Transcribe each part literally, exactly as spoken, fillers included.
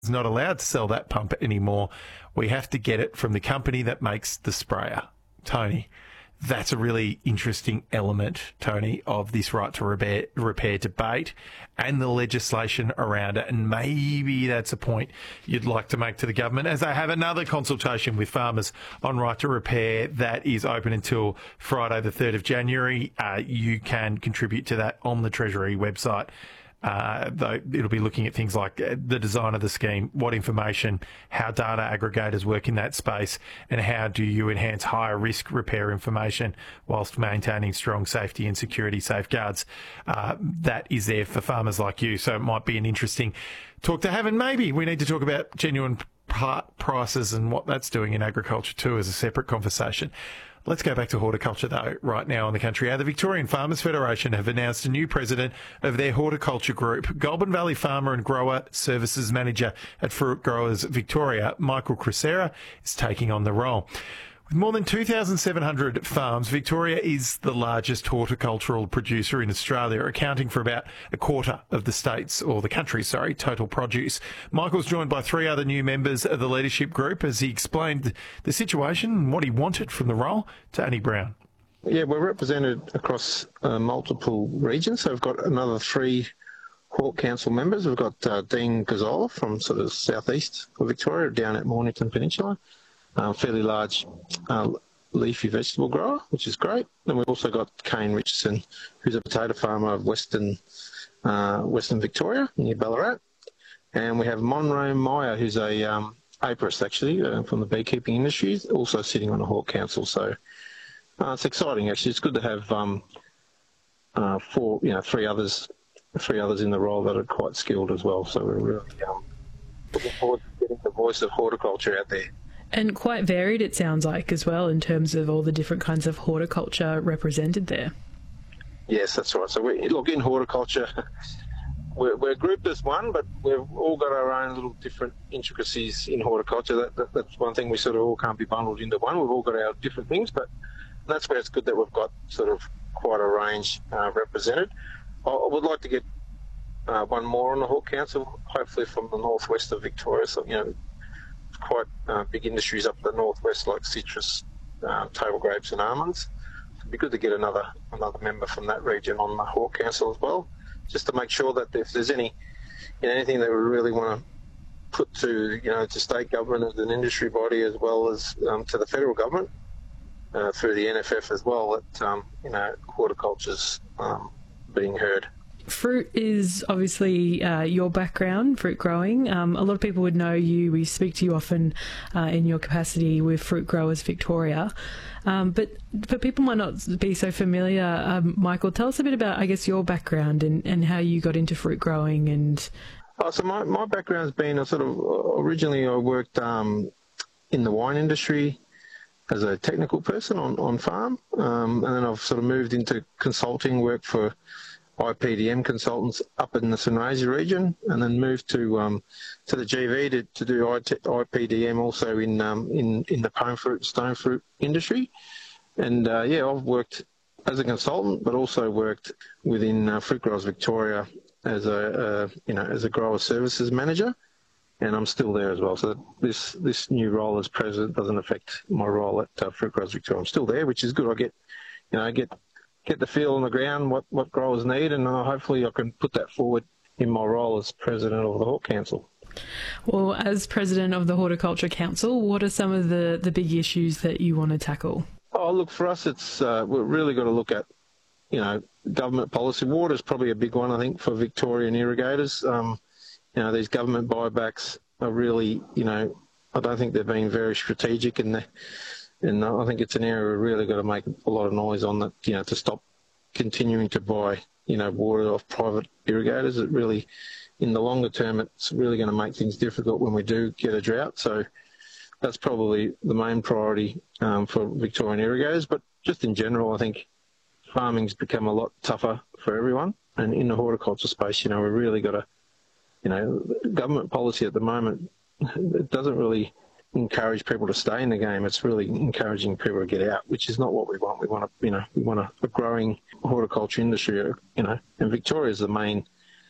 not allowed to sell that pump anymore. We have to get it from the company that makes the sprayer. Tony, that's a really interesting element, Tony, of this right to repair, repair debate and the legislation around it. And maybe that's a point you'd like to make to the government, as they have another consultation with farmers on right to repair that is open until Friday the third of January. Uh, you can contribute to that on the Treasury website. Uh, though it'll be looking at things like the design of the scheme, what information, how data aggregators work in that space, and how do you enhance higher risk repair information whilst maintaining strong safety and security safeguards. Uh, that is there for farmers like you. So it might be an interesting talk to have. And maybe we need to talk about genuine part prices and what that's doing in agriculture too as a separate conversation. Let's go back to horticulture, though, right now in the country. The Victorian Farmers Federation have announced a new president of their horticulture group. Goulburn Valley Farmer and Grower Services Manager at Fruit Growers Victoria, Michael Crisera, is taking on the role. With more than two thousand seven hundred farms, Victoria is the largest horticultural producer in Australia, accounting for about a quarter of the state's, or the country's, sorry, total produce. Michael's joined by three other new members of the leadership group as he explained the situation and what he wanted from the role to Annie Brown. Yeah, we're represented across uh, multiple regions. So we've got another three Hort Council members. We've got uh, Dean Gazzola from sort of southeast of Victoria, down at Mornington Peninsula. Um, fairly large uh, leafy vegetable grower, which is great. And we've also got Kane Richardson, who's a potato farmer of Western uh, Western Victoria, near Ballarat. And we have Monroe Meyer, who's a um, apiarist, actually, uh, from the beekeeping industry, also sitting on the Hort Council. So uh, it's exciting, actually. It's good to have um, uh, four, you know, three others, three others in the role that are quite skilled as well. So we're really um, looking forward to getting the voice of horticulture out there. And quite varied, it sounds like, as well, in terms of all the different kinds of horticulture represented there. Yes, that's right. So, we, look, in horticulture, we're, we're grouped as one, but we've all got our own little different intricacies in horticulture. That, that, that's one thing, we sort of all can't be bundled into one. We've all got our different things, but that's where it's good that we've got sort of quite a range uh, represented. I, I would like to get uh, one more on the Hort Council, hopefully from the northwest of Victoria. So, you know, quite uh, big industries up the northwest, like citrus, uh, table grapes and almonds. It'd be good to get another another member from that region on the Hort Council as well, just to make sure that if there's any you know, anything that we really want to put to you know to state government as an industry body, as well as um, to the federal government uh, through the N F F as well, that um, you know horticulture's um, being heard. Fruit is obviously uh, your background, fruit growing. Um, a lot of people would know you. We speak to you often uh, in your capacity with Fruit Growers Victoria. Um, but but people might not be so familiar. Um, Michael, tell us a bit about, I guess, your background and, and how you got into fruit growing. And oh, so my, my background's been a sort of, originally I worked um, in the wine industry as a technical person on, on farm. Um, and then I've sort of moved into consulting work for I P D M consultants up in the Sunraysia region, and then moved to um, to the G V to, to do I P D M also in um, in in the pome fruit and stone fruit industry. And uh, yeah, I've worked as a consultant, but also worked within uh, Fruit Growers Victoria as a uh, you know as a grower services manager, and I'm still there as well. So this this new role as president doesn't affect my role at uh, Fruit Growers Victoria. I'm still there, which is good. I get you know I get. get the feel on the ground, what, what growers need, and uh, hopefully I can put that forward in my role as president of the Hort Council. Well, as president of the Horticulture Council, what are some of the, the big issues that you want to tackle? Oh, look, for us, it's uh, we've really got to look at, you know, government policy. Water is probably a big one, I think, for Victorian irrigators. Um, you know, these government buybacks are really, you know, I don't think they've been very strategic in the And I think it's an area we've really got to make a lot of noise on, that, you know, to stop continuing to buy, you know, water off private irrigators. It really, in the longer term, it's really going to make things difficult when we do get a drought. So that's probably the main priority um, for Victorian irrigators. But just in general, I think farming's become a lot tougher for everyone. And in the horticulture space, you know, we've really got to, you know, government policy at the moment, it doesn't really encourage people to stay in the game. It's really encouraging people to get out, which is not what we want. We want a, you know, we want a, a growing horticulture industry, you know, and Victoria is the main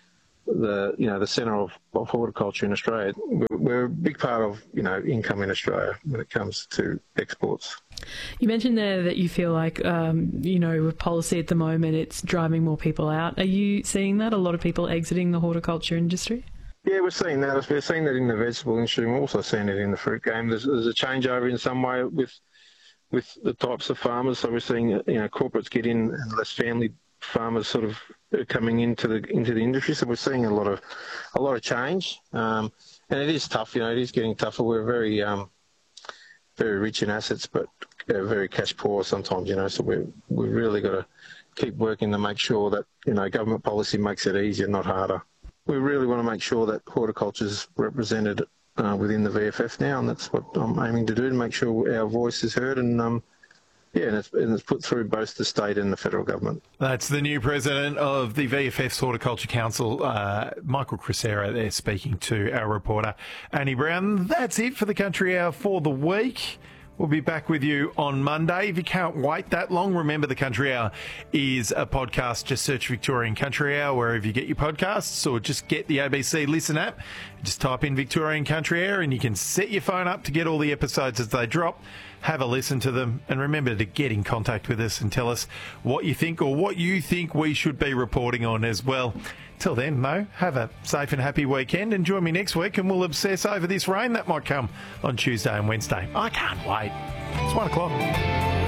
the you know the centre of, of horticulture in Australia. We're, we're a big part of you know income in Australia when it comes to exports. You mentioned there that you feel like um, you know with policy at the moment it's driving more people out. Are you seeing that? A lot of people exiting the horticulture industry? Yeah, we're seeing that. We're seeing that in the vegetable industry. We're also seeing it in the fruit game. There's, there's a changeover in some way with with the types of farmers. So we're seeing you know corporates get in and less family farmers sort of coming into the into the industry. So we're seeing a lot of a lot of change, um, and it is tough. You know, it is getting tougher. We're very um, very rich in assets, but uh, very cash poor sometimes. You know, so we we really got to keep working to make sure that you know government policy makes it easier, not harder. We really want to make sure that horticulture is represented uh, within the V F F now, and that's what I'm aiming to do, to make sure our voice is heard and um, yeah, and it's, and it's put through both the state and the federal government. That's the new president of the V F F's Horticulture Council, uh, Michael Crisera, there speaking to our reporter, Annie Brown. That's it for the Country Hour for the week. We'll be back with you on Monday. If you can't wait that long, remember the Country Hour is a podcast. Just search Victorian Country Hour wherever you get your podcasts, or just get the A B C Listen app. Just type in Victorian Country Hour and you can set your phone up to get all the episodes as they drop. Have a listen to them, and remember to get in contact with us and tell us what you think or what you think we should be reporting on as well. Till then, Mo, have a safe and happy weekend, and join me next week and we'll obsess over this rain that might come on Tuesday and Wednesday. I can't wait. It's one o'clock.